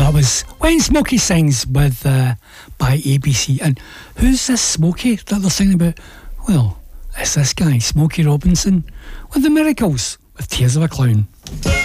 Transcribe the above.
That was When Smokey Sings with by ABC. And who's this Smokey that they're singing about? Well, it's this guy, Smokey Robinson, with The Miracles, with Tears of a Clown.